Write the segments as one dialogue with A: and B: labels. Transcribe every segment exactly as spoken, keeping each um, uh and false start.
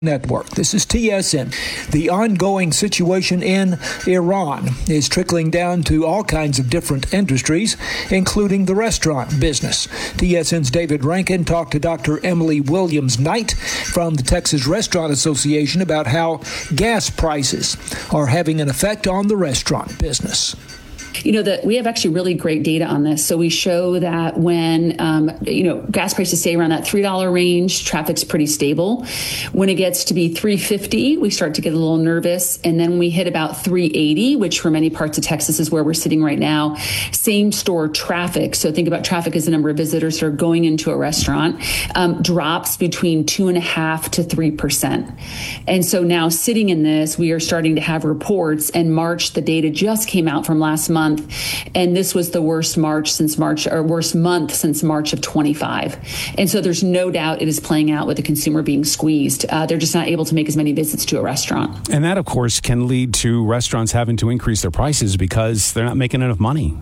A: Network. This is T S N. The ongoing situation in Iran is trickling down to all kinds of different industries, including the restaurant business. T S N's David Rankin talked to Doctor Emily Williams-Knight from the Texas Restaurant Association about how gas prices are having an effect on the restaurant business.
B: You know, that we have actually really great data on this. So we show that when, um, you know, gas prices stay around that three dollars range, traffic's pretty stable. When it gets to be three fifty, we start to get a little nervous. And then we hit about three eighty, which for many parts of Texas is where we're sitting right now. Same store traffic. So think about traffic as the number of visitors that are going into a restaurant, um, drops between two and a half to three percent. And so now sitting in this, we are starting to have reports. And March, the data just came out from last month. Month, and this was the worst March since March, or worst month since March of twenty-five. And so there's no doubt it is playing out with the consumer being squeezed. Uh, they're just not able to make as many visits to a restaurant.
C: And that, of course, can lead to restaurants having to increase their prices because they're not making enough money.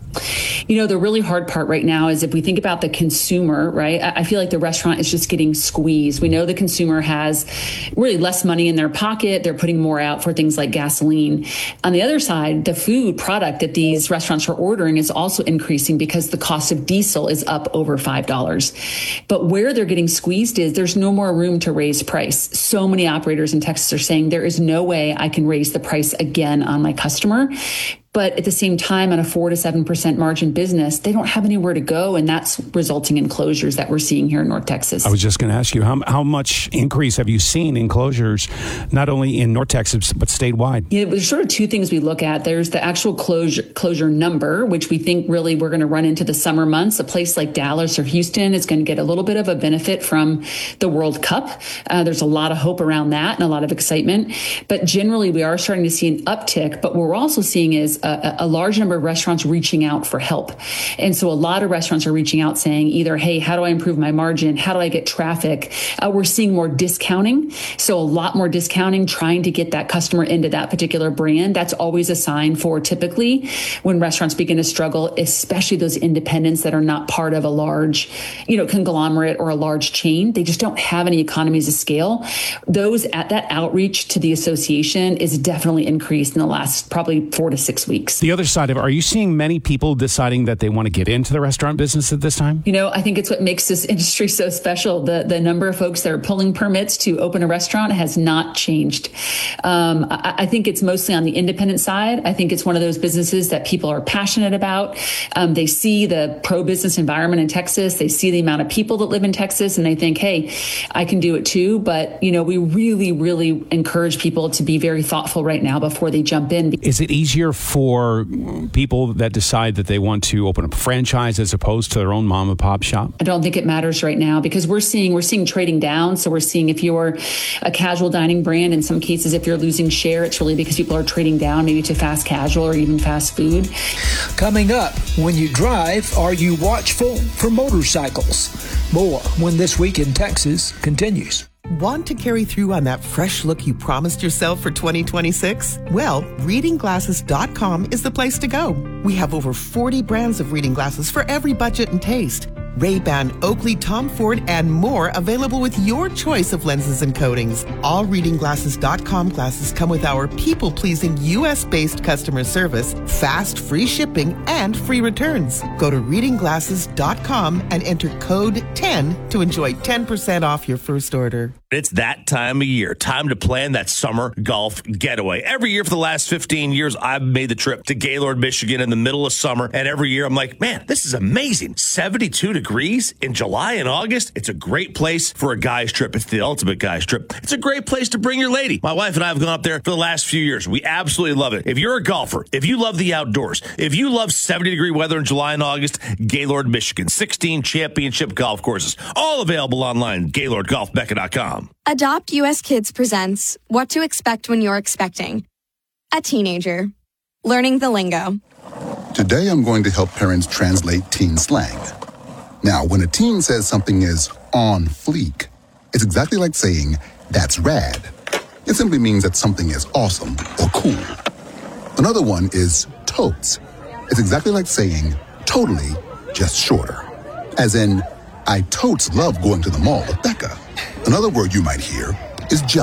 B: You know, the really hard part right now is if we think about the consumer, right? I feel like the restaurant is just getting squeezed. We know the consumer has really less money in their pocket. They're putting more out for things like gasoline. On the other side, the food product that these restaurants are ordering is also increasing because the cost of diesel is up over five dollars. But where they're getting squeezed is there's no more room to raise price. So many operators in Texas are saying there is no way I can raise the price again on my customer. But at the same time, on a four to seven percent margin business, they don't have anywhere to go, and that's resulting in closures that we're seeing here in North Texas.
C: I was just going to ask you, how how much increase have you seen in closures, not only in North Texas but statewide?
B: Yeah, there's sort of two things we look at. There's the actual closure closure number, which we think really we're going to run into the summer months. A place like Dallas or Houston is going to get a little bit of a benefit from the World Cup. Uh, there's a lot of hope around that and a lot of excitement. But generally, we are starting to see an uptick. But what we're also seeing is A, a large number of restaurants reaching out for help. And so a lot of restaurants are reaching out saying either, hey, how do I improve my margin? How do I get traffic? Uh, we're seeing more discounting. So a lot more discounting, trying to get that customer into that particular brand. That's always a sign for typically when restaurants begin to struggle, especially those independents that are not part of a large, you know, conglomerate or a large chain. They just don't have any economies of scale. Those at that outreach to the association is definitely increased in the last probably four to six weeks.
C: The other side of it, are you seeing many people deciding that they want to get into the restaurant business at this time?
B: You know, I think it's what makes this industry so special. The the number of folks that are pulling permits to open a restaurant has not changed. Um, I, I think it's mostly on the independent side. I think it's one of those businesses that people are passionate about. Um, they see the pro-business environment in Texas. They see the amount of people that live in Texas, and they think, hey, I can do it too. But, you know, we really, really encourage people to be very thoughtful right now before they jump in.
C: Is it easier for For people that decide that they want to open up a franchise as opposed to their own mom and pop shop?
B: I don't think it matters right now because we're seeing we're seeing trading down. So we're seeing if you're a casual dining brand, in some cases, if you're losing share, it's really because people are trading down maybe to fast casual or even fast food.
A: Coming up, when you drive, are you watchful for motorcycles? More when This Week in Texas continues.
D: Want to carry through on that fresh look you promised yourself for twenty twenty-six? Well, reading glasses dot com is the place to go. We have over forty brands of reading glasses for every budget and taste. Ray-Ban, Oakley, Tom Ford, and more available with your choice of lenses and coatings. All reading glasses dot com glasses come with our people-pleasing U S-based customer service, fast, free shipping, and free returns. Go to reading glasses dot com and enter code ten to enjoy ten percent off your first order.
E: It's that time of year. Time to plan that summer golf getaway. Every year for the last fifteen years, I've made the trip to Gaylord, Michigan in the middle of summer. And every year I'm like, man, this is amazing. seventy-two degrees in July and August. It's a great place for a guy's trip. It's the ultimate guy's trip. It's a great place to bring your lady. My wife and I have gone up there for the last few years. We absolutely love it. If you're a golfer, if you love the outdoors, if you love seventy degree weather in July and August, Gaylord, Michigan, sixteen championship golf courses, all available online, gaylord golf mecca dot com.
F: Adopt U S Kids presents What to Expect When You're Expecting. A teenager. Learning the lingo.
G: Today I'm going to help parents translate teen slang. Now, when a teen says something is on fleek, it's exactly like saying, that's rad. It simply means that something is awesome or cool. Another one is totes. It's exactly like saying, totally, just shorter. As in, I totes love going to the mall with Becca. Another word you might hear is Jello.